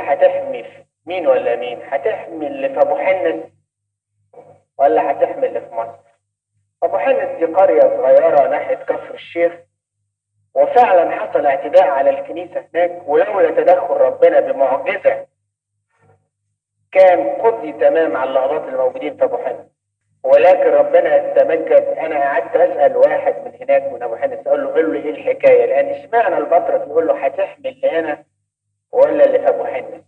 هتحمي في مين ولا مين؟ هتحمي اللي في ابو حنس ولا هتحمي اللي في مصر؟ ابو حنس دي قرية صغيرة ناحية كفر الشيخ، وفعلا حصل اعتداء على الكنيسة هناك، ولولا تدخل ربنا بمعجزة كان قضي تمام على اللغط الموجودين في ابو حنس. ولكن ربنا يتمجد. انا قعدت اسال واحد من هناك من ابو حنس، قول له ايه الحكايه؟ لان اشمعنى البطرك يقول له هتحمي اللي هنا ولا اللي في ابو حنس؟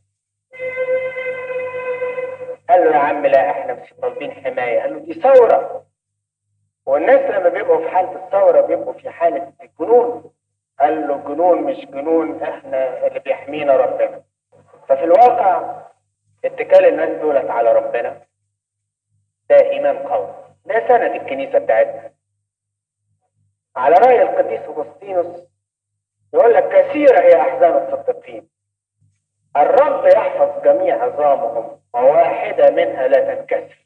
قال له يا عم لا، احنا مش طالبين حمايه. قال له دي ثوره، والناس لما بيبقوا في حاله الثوره بيبقوا في حاله الجنون. قال له جنون مش جنون، احنا اللي بيحمينا ربنا. ففي الواقع اتكال الناس دولت على ربنا ده ايمان قوي، ده سند الكنيسه بتاعتنا. على راي القديس اغسطينوس يقول لك كثيره هي احزان الصديقين، الرب يحفظ جميع عظامهم وواحده منها لا تنكسر.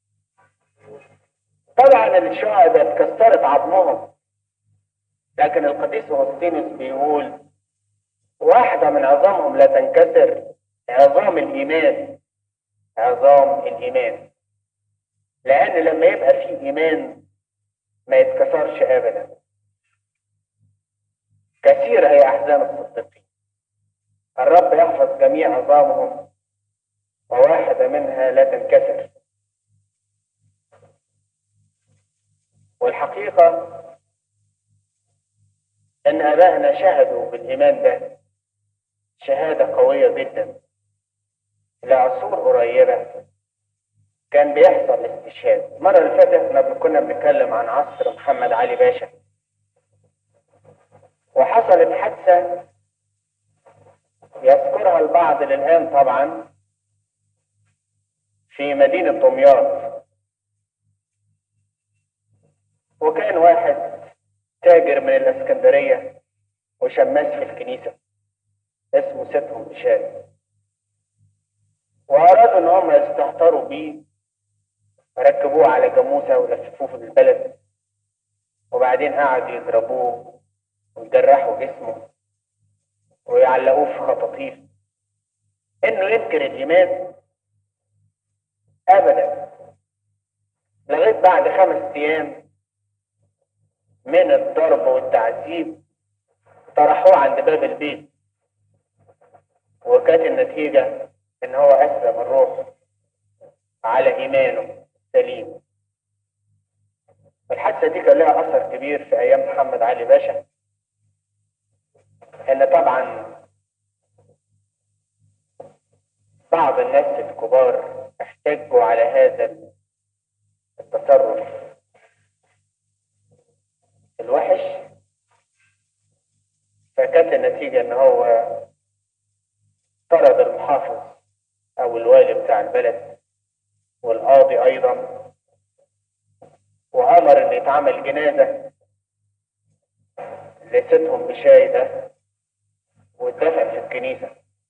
طبعا الشهداء اتكسرت عظمهم، لكن القديس اغسطينوس بيقول واحده من عظامهم لا تنكسر، عظام الايمان. عظام الايمان، لان لما يبقى فيه ايمان ما يتكسرش ابدا. كثير هي احزان الصديقين، الرب يحفظ جميع عظامهم وواحده منها لا تنكسر. والحقيقه ان ابائنا شهدوا بالايمان ده شهاده قويه جدا. لعصور قريبه كان بيحصل استشهاد. المره اللي فاتت احنا كنا بنتكلم عن عصر محمد علي باشا، وحصلت حادثه يذكرها البعض للآن طبعا في مدينة دمياط. وكان واحد تاجر من الاسكندرية وشماس في الكنيسة اسمه سيدهم بشار، وأرادوا إن هم يستهتروا بيه، ركبوه على جاموسة ولففوه في البلد، وبعدين قعدوا يضربوه ويجرحوا جسمه ويعلقوه في خطاطيف. إنه ينكر الإيمان أبدا، لغاية بعد 5 أيام من الضرب والتعذيب طرحوه عند باب البيت، وكانت النتيجة إن هو أسلم الروح على إيمانه سليم. الحادثة دي كان لها أثر كبير في أيام محمد علي باشا، إن طبعا بعض الناس الكبار احتجوا على هذا التصرف الوحش، فكانت النتيجة إن هو طرد المحافظ أو الوالي بتاع البلد والقاضي أيضا، وأمر إن يتعمل جنازة لسيدهم بشاي ده واتدفن في الكنيسة.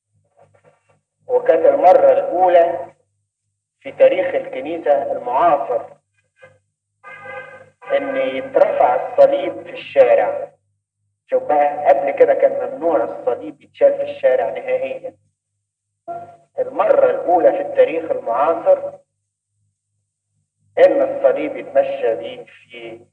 وكانت المرة الأولى في تاريخ الكنيسة المعاصر إن يترفع الصليب في الشارع. شوف بقى، قبل كده كان ممنوع الصليب يتشال في الشارع نهائيا. المرة الأولى في التاريخ المعاصر إن الصليب يتمشى بيه في.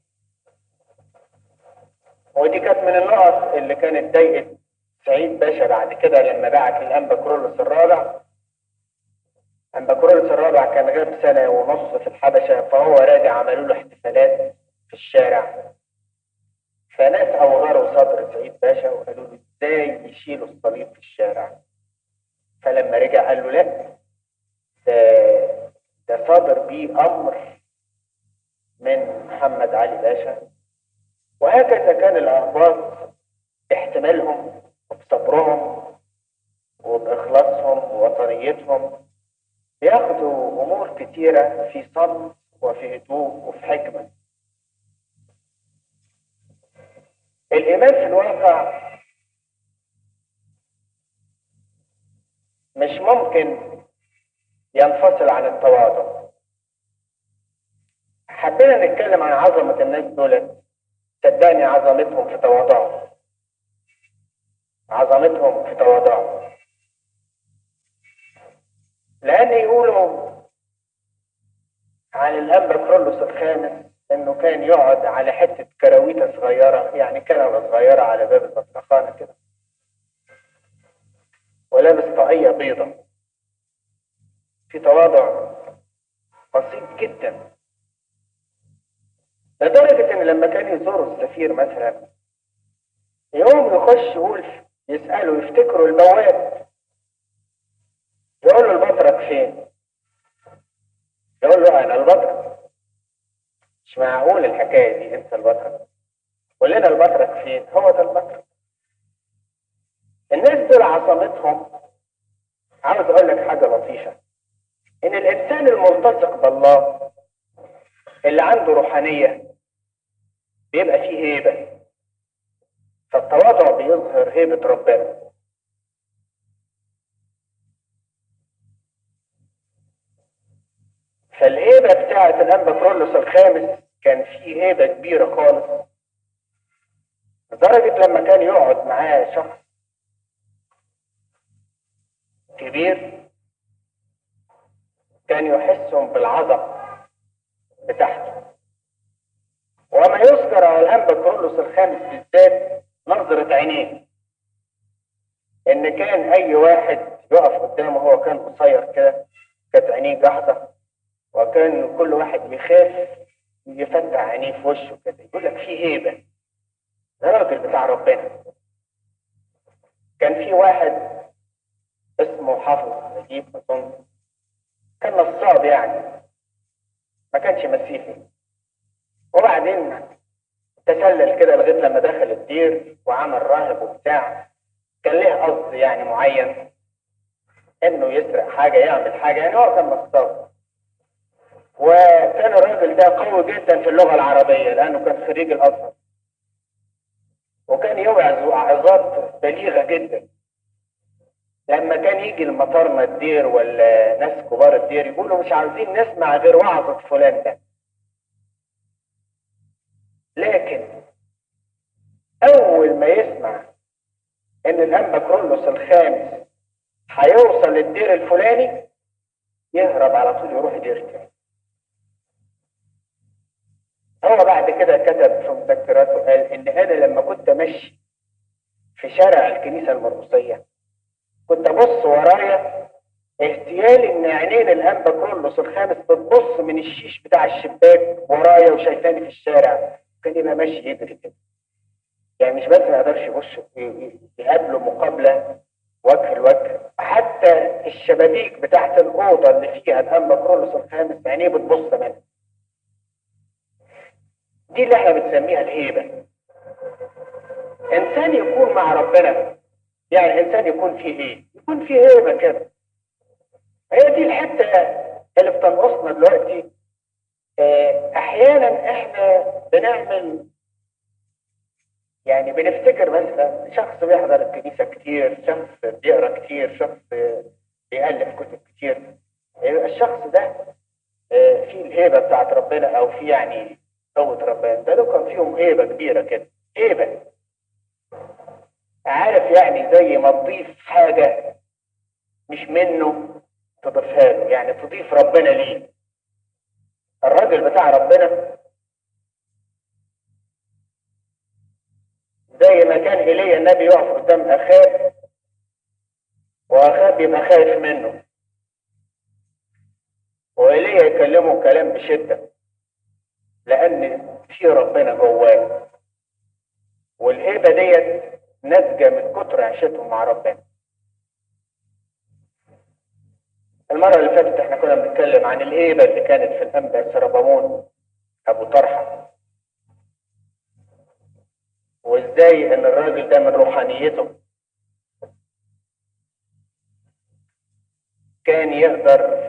ودي كانت من النقط اللي كانت ضايقت سعيد باشا بعد كده لما بعت الأنبا كرولوس الرابع. أنبا كرولوس الرابع كان غاب 1.5 سنة في الحبشة، فهو راجع عملوا له احتفالات في الشارع، فناس أوغروا صدر سعيد باشا وقالوا له ازاي يشيلوا الصليب في الشارع. فلما رجع قال له لا، ده صادر بيه أمر من محمد علي باشا. وهكذا كان الأقباط باحتمالهم وبصبرهم وبإخلاصهم ووطنيتهم بياخدوا أمور كتيرة في صمت وفي هدوء وفي حكمة. الإيمان في الواقع مش ممكن ينفصل عن التواضع. حبينا نتكلم عن عظمة الناس دولت، صدقني عظمتهم في تواضعهم، عظمتهم في تواضعهم. لأن يقولوا عن الأنبا كرولوس الخامس إنه كان يقعد على حتة كراويتة صغيرة، يعني كنبة صغيرة على باب البطرخانة كده، ولابس طاقية بيضة، في تواضع بسيط جدا، لدرجة إن لما كان يزوروا السفير مثلا يقوم يخش يقول، يسأله، يفتكروا البواب، يقول له البطرك فين؟ يقول له أنا البطرك. مش معقول الحكاية دي، أنت البطرك؟ قول لنا البطرك فين؟ هو ده البطرك. الناس دول عصمتهم. عاوز أقول لك حاجة لطيفة، إن الإنسان الملتصق بالله اللي عنده روحانية بيبقى فيه هيبة، فالتواضع بيظهر هيبة ربنا. فالهيبة بتاعت الأنبا كرولوس الخامس كان فيه هيبة كبيرة خالص، لدرجة لما كان يقعد معاه شخص كبير كان يحسهم بالعظمة بتاعته. وما يذكر على الأنبا كرولوس الخامس بالذات نظرة عينيه، إن كان أي واحد يقف قدامه، هو كان قصير كده، كانت عينيه جحظة، وكان كل واحد يخاف يفتح عينيه في وشه كده، يقول لك فيه هيبة، ده راجل بتاع ربنا. كان في واحد اسمه حافظ نجيب أظن، كان نصاب يعني، ما كانش مسيحي، وبعدين تسلل كده لغايه لما دخل الدير وعمل راهب وبتاع. كان ليه قصد يعني معين، انه يسرق حاجه، يعمل حاجه، يعني هو كان نصاب. وكان الراجل ده قوي جدا في اللغه العربيه لانه كان خريج الازهر، وكان يوعظ وعظات بليغه جدا. لما كان يجي المطارنة الدير ولا ناس كبار الدير يقولوا مش عاوزين نسمع غير وعظة فلان ده. لكن أول ما يسمع إن الأنبا كرولوس الخامس هيوصل للدير الفلاني يهرب على طول يروح دير تاني. هو بعد كده كتب في مذكراته قال إن أنا لما كنت ماشي في شارع الكنيسة المرقسية كنت أبص ورايا احتيالي إن عينين الأنبا كرولوس الخامس بتبص من الشيش بتاع الشباك ورايا وشايفاني في الشارع. كان يبقى ماشي يجري كده، يعني مش بس ما يقدرش يبص، يقابله مقابله وجه لوجه، حتى الشبابيك بتاعت الاوضه اللي فيها الانبا كرولوس الخامس عينيه بتبص منها. دي اللي احنا بنسميها الهيبه. انسان يكون مع ربنا، يعني انسان يكون فيه ايه؟ يكون فيه هيبه كده. هي دي الحته اللي بتنقصنا دلوقتي. احيانا احنا بنعمل، يعني بنفتكر مثلا شخص بيحضر الكنيسة كتير، شخص بيقرأ كتير، شخص بيألف كتب كتير، الشخص ده فيه الهيبة بتاعت ربنا، أو فيه يعني قوة ربنا. ده لو كان فيهم هيبة كبيرة كده، هيبة، عارف يعني زي ما تضيف حاجة مش منه تضيفها له، يعني تضيف ربنا ليه. الراجل بتاع ربنا زي ما كان إيليا النبي يقف قدام أخاب وأخاب يبقى خايف منه، وإيليا يكلمه كلام بشدة لأن في ربنا جواه، والهيبة ديت ناتجة من كتر عيشتهم مع ربنا. المرة اللي فاتت احنا كنا بنتكلم عن الهيبة اللي كانت في الأنبا سربامون أبو طرحة، وإزاي إن الراجل ده من روحانيته كان يقدر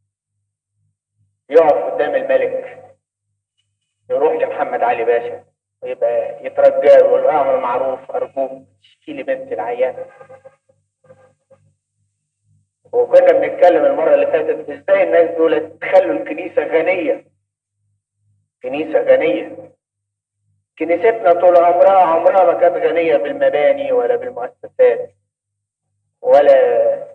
يقف قدام الملك، يروح لمحمد علي باشا ويبقى يترجاه ويقول له اعمل معروف ارجوك اشكي لي بنتي العيانه. وكنا بنتكلم المره اللي فاتت ازاي الناس دول تخلوا الكنيسه غنيه، كنيسه غنيه. كنيستنا طول عمرها ما كانت غنيه بالمباني ولا بالمؤسسات ولا